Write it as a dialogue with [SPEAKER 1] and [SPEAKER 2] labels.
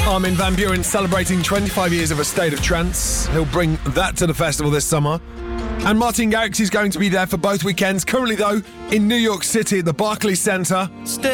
[SPEAKER 1] Armin van Buuren celebrating 25 years of A State of Trance. He'll bring that to the festival this summer. And Martin Garrix is going to be there for both weekends. Currently, though, in New York City at the Barclays Center.